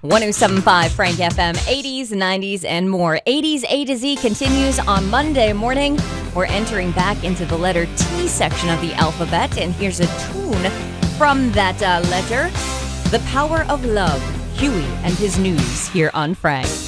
1075 Frank FM, 80s, 90s, and more. 80s A to Z continues on Monday morning. We're entering back into the letter T section of the alphabet, and here's a tune from that letter. The Power of Love, Huey and his News, here on Frank.